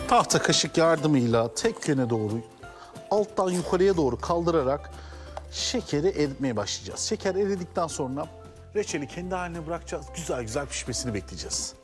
tahta kaşık yardımıyla tek yöne doğru, alttan yukarıya doğru kaldırarak şekeri eritmeye başlayacağız. Şeker eridikten sonra reçeli kendi haline bırakacağız. Güzel güzel pişmesini bekleyeceğiz.